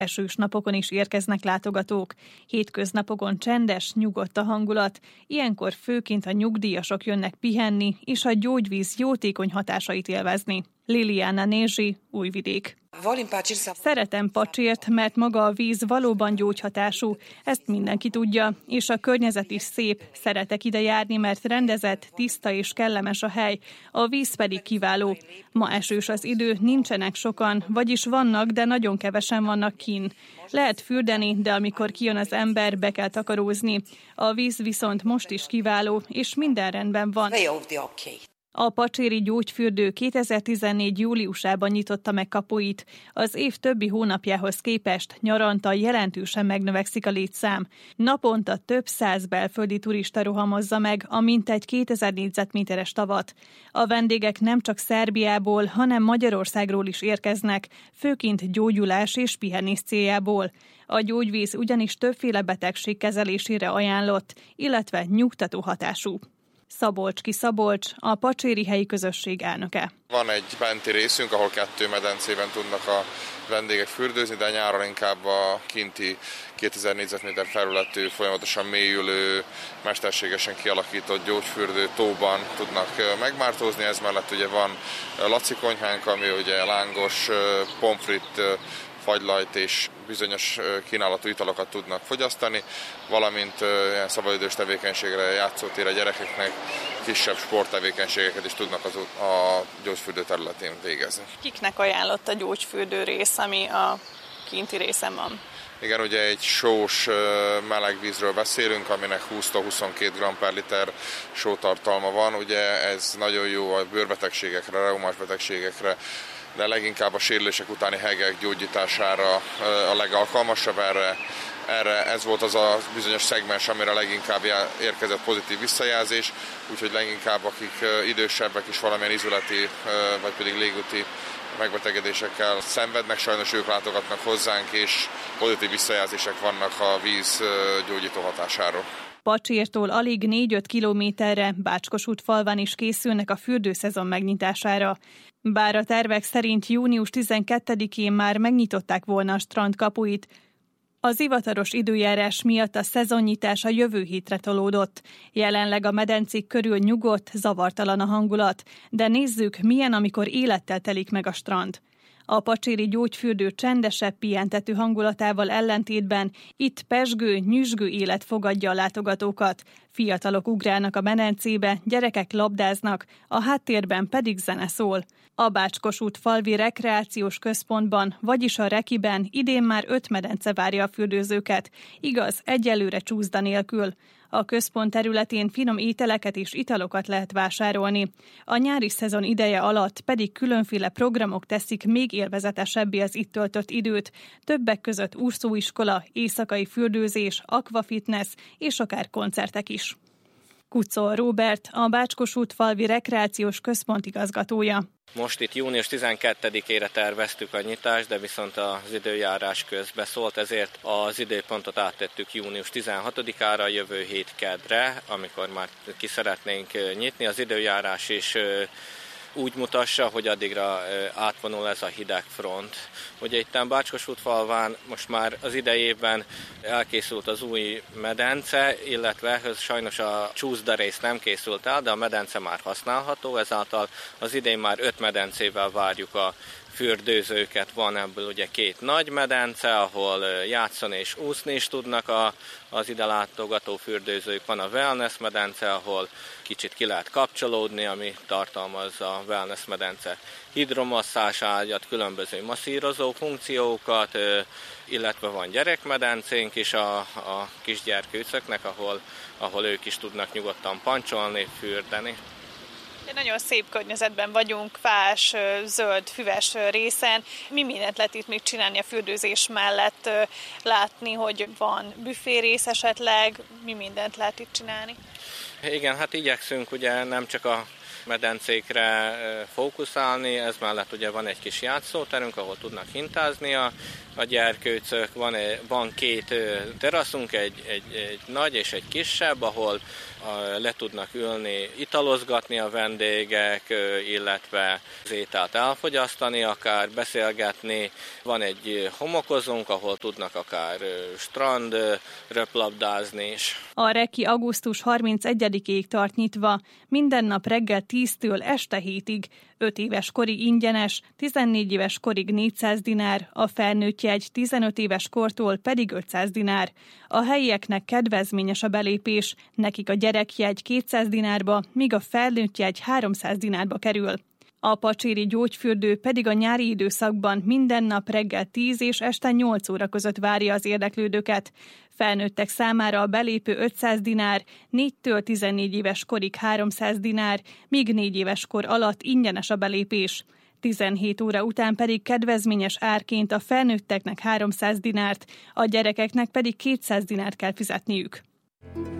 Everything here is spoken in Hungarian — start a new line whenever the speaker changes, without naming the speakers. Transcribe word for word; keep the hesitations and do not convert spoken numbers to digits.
Esős napokon is érkeznek látogatók. Hétköznapokon csendes, nyugodt a hangulat. Ilyenkor főként a nyugdíjasok jönnek pihenni, és a gyógyvíz jótékony hatásait élvezni. Liliana Nézsi, Újvidék. Szeretem Pacsért, mert maga a víz valóban gyógyhatású. Ezt mindenki tudja, és a környezet is szép. Szeretek ide járni, mert rendezett, tiszta és kellemes a hely. A víz pedig kiváló. Ma esős az idő, nincsenek sokan, vagyis vannak, de nagyon kevesen vannak kint. Lehet fürdeni, de amikor kijön az ember, be kell takarózni. A víz viszont most is kiváló, és minden rendben van. A pacséri gyógyfürdő kétezer-tizennégy júliusában nyitotta meg kapuit. Az év többi hónapjához képest nyaranta jelentősen megnövekszik a létszám. Naponta több száz belföldi turista rohamozza meg a mintegy kétezer négyzetméteres tavat. A vendégek nem csak Szerbiából, hanem Magyarországról is érkeznek, főként gyógyulás és pihenés céljából. A gyógyvíz ugyanis többféle betegség kezelésére ajánlott, illetve nyugtató hatású. Szabolcski Szabolcs, a pacséri helyi közösség elnöke.
Van egy benti részünk, ahol kettő medencében tudnak a vendégek fürdőzni, de nyáron inkább a kinti kétezer négyzetméter felületű, folyamatosan mélyülő, mesterségesen kialakított gyógyfürdő tóban tudnak megmártózni. Ez mellett ugye van Laci konyhánk, ami ugye lángos, pomfrit, fagylajt és bizonyos kínálatú italokat tudnak fogyasztani, valamint ilyen szabadidős tevékenységre, játszótér a gyerekeknek, kisebb sporttevékenységeket is tudnak az, a gyógyfürdő területén végezni.
Kiknek ajánlott a gyógyfürdő rész, ami a kinti részen van?
Igen, ugye egy sós meleg vízről beszélünk, aminek húsztól huszonkét gramm per liter sótartalma van. Ugye ez nagyon jó a bőrbetegségekre, reumás betegségekre, de leginkább a sérülések utáni hegek gyógyítására a legalkalmasabb erre. Erre ez volt az a bizonyos szegmens, amire leginkább érkezett pozitív visszajelzés, úgyhogy leginkább akik idősebbek is valamilyen izületi vagy pedig légúti megbetegedésekkel szenvednek, sajnos ők látogatnak hozzánk, és pozitív visszajelzések vannak a víz gyógyító hatásáról.
Pacsértól alig négy-öt kilométerre Bácskosútfalván is készülnek a fürdőszezon megnyitására. Bár a tervek szerint június tizenkettedikén már megnyitották volna a strand kapuit, az hivatalos időjárás miatt a szezonnyitás a jövő hétre tolódott. Jelenleg a medencék körül nyugodt, zavartalan a hangulat, de nézzük, milyen, amikor élettel telik meg a strand. A pacséri gyógyfürdő csendesebb, pihentető hangulatával ellentétben itt pezsgő, nyüzsgő élet fogadja a látogatókat. Fiatalok ugrálnak a medencébe, gyerekek labdáznak, a háttérben pedig zene szól. A Bácskosútfalvi rekreációs központban, vagyis a Rekiben idén már öt medence várja a fürdőzőket, igaz, egyelőre csúszda nélkül. A központ területén finom ételeket és italokat lehet vásárolni. A nyári szezon ideje alatt pedig különféle programok teszik még élvezetesebbé az itt töltött időt, többek között úszóiskola, éjszakai fürdőzés, akvafitness és akár koncertek is. Kuczor Róbert, a Bácskosútfalvi rekreációs központ igazgatója.
Most itt június tizenkettedikére terveztük a nyitást, de viszont az időjárás közbeszólt, ezért az időpontot áttettük június tizenhatodikára, jövő hét keddre, amikor már ki szeretnénk nyitni. Az időjárás is úgy mutassa, hogy addigra átvonul ez a hideg front. Ugye itt a Bácskosútfalván most már az idejében elkészült az új medence, illetve sajnos a csúszda rész nem készült el, de a medence már használható, ezáltal az idén már öt medencével várjuk a fürdőzőket. Van ebből ugye két nagy medence, ahol játszani és úszni is tudnak a, az ide látogató fürdőzők. Van a wellness medence, ahol kicsit ki lehet kapcsolódni, ami tartalmazza a wellness medence hidromasszázs ágyat, különböző masszírozó funkciókat, illetve van gyerekmedencénk is a, a kisgyerkőcöknek, ahol, ahol ők is tudnak nyugodtan pancsolni, fürdeni.
Egy nagyon szép környezetben vagyunk, fás, zöld, füves részen. Mi mindent lehet itt még csinálni a fürdőzés mellett? Látni, hogy van büférész esetleg, mi mindent lehet itt csinálni?
Igen, hát igyekszünk ugye nem csak a medencékre fókuszálni, ez mellett ugye van egy kis játszóterünk, ahol tudnak hintázni a, a gyerkőcök, van, van két teraszunk, egy, egy, egy nagy és egy kisebb, ahol a, le tudnak ülni, italozgatni a vendégek, illetve az ételt elfogyasztani, akár beszélgetni. Van egy homokozónk, ahol tudnak akár strand röplabdázni is.
A Reki augusztus harmincegyedikéig tart nyitva, minden nap reggel tíztől este hétig, öt éves korig ingyenes, tizennégy éves korig négyszáz dinár, a felnőtt jegy tizenöt éves kortól pedig ötszáz dinár. A helyieknek kedvezményes a belépés, nekik a gyerekjegy kétszáz dinárba, míg a felnőtt jegy háromszáz dinárba kerül. A pacséri gyógyfürdő pedig a nyári időszakban minden nap reggel tíz és este nyolc óra között várja az érdeklődőket. Felnőttek számára a belépő ötszáz dinár, négytől tizennégy éves korig háromszáz dinár, míg négy éves kor alatt ingyenes a belépés. tizenhét óra után pedig kedvezményes árként a felnőtteknek háromszáz dinárt, a gyerekeknek pedig kétszáz dinárt kell fizetniük.